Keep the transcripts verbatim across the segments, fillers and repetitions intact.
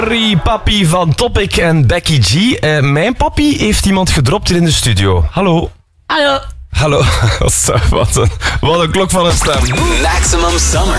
Sorry, papi van Topic en Becky G. Uh, mijn papi heeft iemand gedropt hier in de studio. Hallo. Hallo. Hallo. Wat een, wat een klok van een stem. Maximum Summer.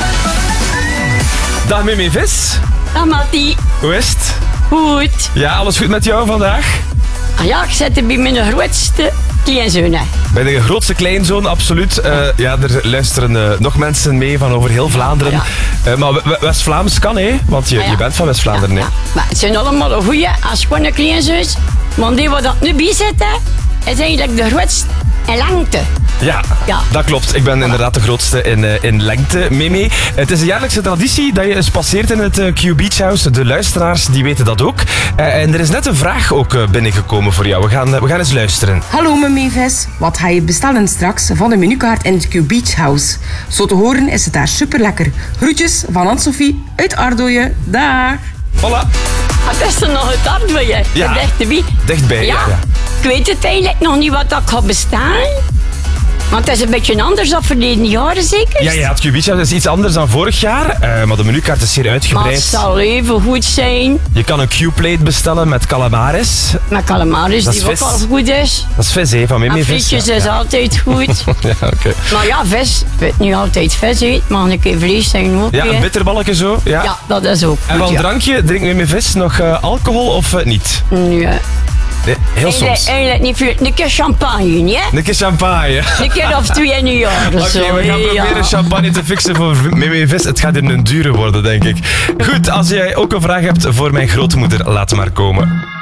Dag Mimi Vis. Dag Mattie. Hoe is het? Goed. Ja, alles goed met jou vandaag? Ah ja, ik zit bij mijn grootste kleinzoon. Bij de grootste kleinzoon, absoluut. Uh, ja, er luisteren uh, nog mensen mee van over heel Vlaanderen. Ja, ja. Uh, maar West-Vlaams kan, hè? Want je, Ah, ja. je bent van West-Vlaanderen, ja, hè? ja. Maar het zijn allemaal de goeie als schone kleinzoons. Want die wat dat nu bij zitten, is eigenlijk de grootste in lengte. Ja, Ja. dat klopt. Ik ben inderdaad de grootste in, uh, in lengte. Mimi, het is een jaarlijkse traditie dat je eens passeert in het uh, Q Beach House. De luisteraars die weten dat ook. Uh, en er is net een vraag ook uh, binnengekomen voor jou. We gaan, uh, we gaan eens luisteren. Hallo Mimi Vis, wat ga je bestellen straks van de menukaart in het Q Beach House? Zo te horen is het daar super lekker. Groetjes van Anne-Sophie uit Ardooien. Dag! Voilà, Het is er nog het hart bij je. Ja. Dichtbij. dichtbij. Ja. Ja, ja. Ik weet het eigenlijk nog niet wat dat gaat bestaan. Want het is een beetje anders dan verleden jaren zeker. Ja, ja, het Q Beach House is iets anders dan vorig jaar. Uh, maar de menukaart is zeer Maar het uitgebreid. zal even goed zijn. Je kan een Q-plate bestellen met calamaris. Met calamaris, Dat is die ook vis. al goed is. Dat is vis, hè, van Mimi En Vis. frietjes Ja, is ja. altijd goed. Ja, oké. Maar ja, vis. Ik weet niet altijd vis eet. Mag een keer vlees zijn ook. Ja, hè. een bitterballetje zo. Ja. Ja, dat is ook En goed, van ja. drankje, drinkt Mimi Vis nog uh, alcohol of uh, niet? Nee. Nee, heel Eigenlijk, soms. eigenlijk niet veel. Een keer champagne, hè? Een keer champagne. Een keer of twee in een jaar Oké, of zo. we gaan ja. proberen champagne te fixen voor Mimi Vis. Het gaat in een dure worden, denk ik. Goed, als jij ook een vraag hebt voor mijn grootmoeder, laat maar komen.